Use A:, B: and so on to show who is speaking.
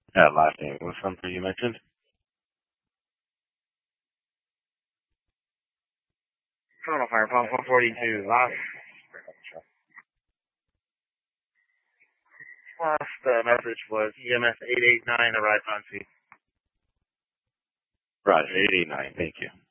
A: That last name was something you mentioned?
B: Toronto Fire, Pump 142. Last message was EMS 889 arrived on scene.
A: Roger, 889. Thank you.